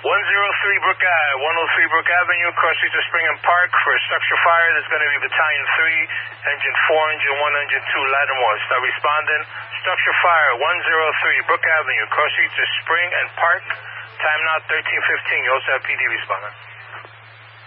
103 Brook Ave, 103 Brook Avenue, cross street to Spring and Park. For a structure fire, there's going to be Battalion 3, Engine 4, Engine 1, Engine 2, Lattimore. Start responding. Structure fire, 103 Brook Avenue, cross street to Spring and Park. Time now 13:15. You also have PD responding.